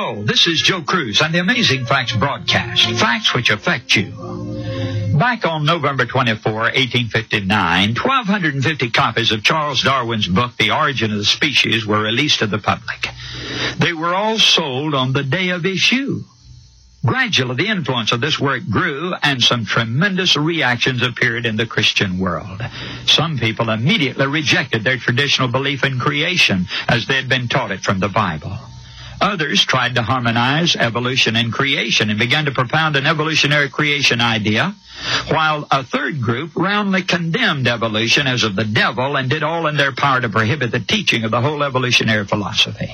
Hello, this is Joe Cruz on the Amazing Facts broadcast. Facts which affect you. Back on November 24, 1859, 1,250 copies of Charles Darwin's book, The Origin of the Species, were released to the public. They were all sold on the day of issue. Gradually, the influence of this work grew, and some tremendous reactions appeared in the Christian world. Some people immediately rejected their traditional belief in creation as they had been taught it from the Bible. Others tried to harmonize evolution and creation and began to propound an evolutionary creation idea, while a third group roundly condemned evolution as of the devil and did all in their power to prohibit the teaching of the whole evolutionary philosophy.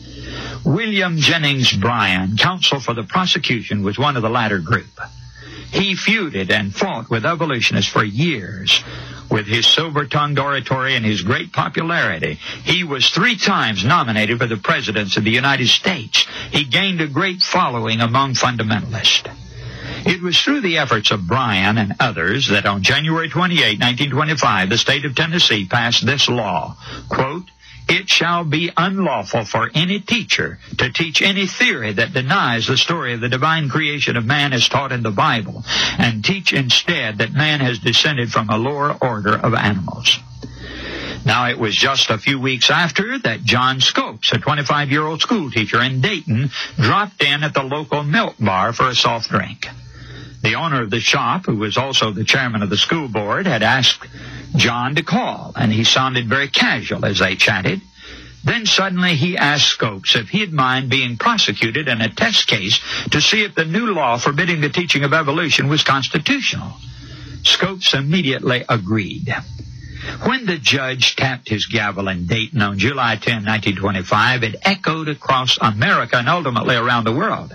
William Jennings Bryan, counsel for the prosecution, was one of the latter group. He feuded and fought with evolutionists for years. With his silver-tongued oratory and his great popularity, he was 3 times nominated for the presidency of the United States. He gained a great following among fundamentalists. It was through the efforts of Bryan and others that on January 28, 1925, the state of Tennessee passed this law, quote, "It shall be unlawful for any teacher to teach any theory that denies the story of the divine creation of man as taught in the Bible, and teach instead that man has descended from a lower order of animals." Now, it was just a few weeks after that John Scopes, a 25-year-old schoolteacher in Dayton, dropped in at the local milk bar for a soft drink. The owner of the shop, who was also the chairman of the school board, had asked John to call, and he sounded very casual as they chatted. Then suddenly he asked Scopes if he'd mind being prosecuted in a test case to see if the new law forbidding the teaching of evolution was constitutional. Scopes immediately agreed. When the judge tapped his gavel in Dayton on July 10, 1925, it echoed across America and ultimately around the world.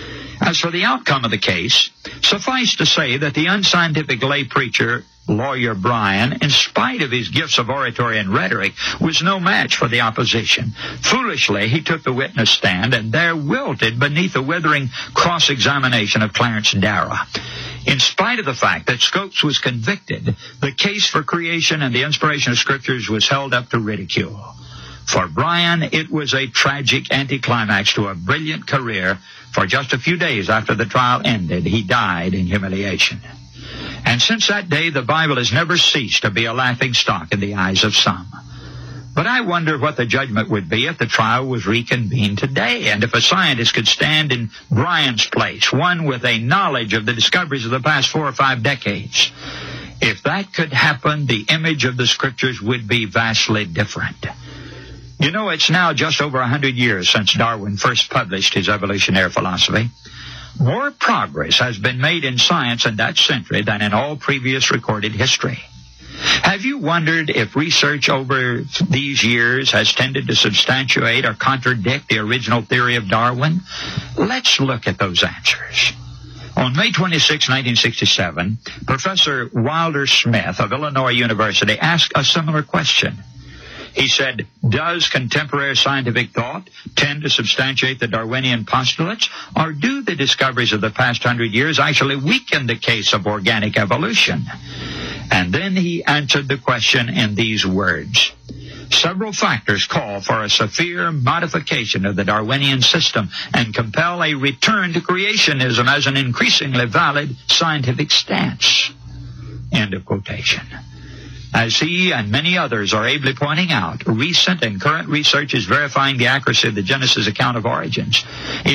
As for the outcome of the case, suffice to say that the unscientific lay preacher, Lawyer Bryan, in spite of his gifts of oratory and rhetoric, was no match for the opposition. Foolishly, he took the witness stand and there wilted beneath a withering cross-examination of Clarence Darrah. In spite of the fact that Scopes was convicted, the case for creation and the inspiration of scriptures was held up to ridicule. For Bryan, it was a tragic anticlimax to a brilliant career, for just a few days after the trial ended, he died in humiliation. And since that day, the Bible has never ceased to be a laughing stock in the eyes of some. But I wonder what the judgment would be if the trial was reconvened today, and if a scientist could stand in Bryan's place, one with a knowledge of the discoveries of the past 4 or 5 decades. If that could happen, the image of the scriptures would be vastly different. You know, it's now just over 100 years since Darwin first published his evolutionary philosophy. More progress has been made in science in that century than in all previous recorded history. Have you wondered if research over these years has tended to substantiate or contradict the original theory of Darwin? Let's look at those answers. On May 26, 1967, Professor Wilder Smith of Illinois University asked a similar question. He said, "Does contemporary scientific thought tend to substantiate the Darwinian postulates, or do the discoveries of the past 100 years actually weaken the case of organic evolution?" And then he answered the question in these words: "Several factors call for a severe modification of the Darwinian system and compel a return to creationism as an increasingly valid scientific stance." End of quotation. As he and many others are ably pointing out, recent and current research is verifying the accuracy of the Genesis account of origins.